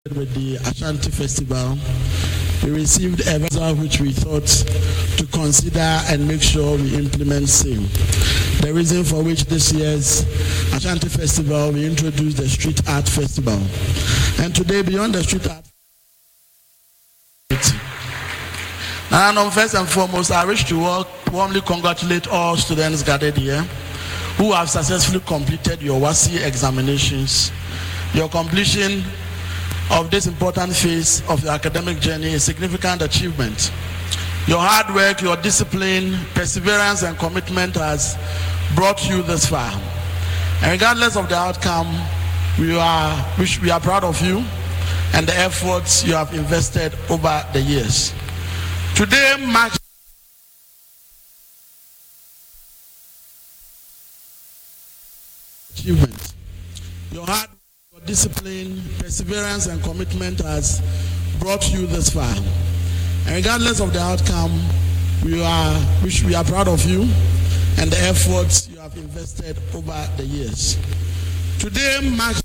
With the Ashanti Festival, we received a visa which we thought to consider and make sure we implement same. The reason for which this year's Ashanti Festival, we introduced the Street Art Festival. And today, beyond the Street Art, and first and foremost, I wish to warmly congratulate all students gathered here who have successfully completed your WASSCE examinations. Your completion of this important phase of your academic journey is a significant achievement. Your hard work, your discipline, perseverance, and commitment has brought you this far. And regardless of the outcome, we are proud of you and the efforts you have invested over the years. Today marks achievement. Your hard work, discipline, perseverance, and commitment has brought you this far. And regardless of the outcome, we are proud of you and the efforts you have invested over the years. Today marks